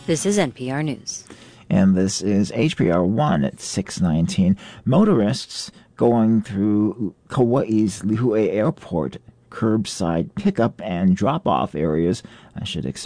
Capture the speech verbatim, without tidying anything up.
This is N P R News. And this is H P R one at six nineteen. Motorists going through Kauai's Lihue Airport curbside pickup and drop-off areas should expect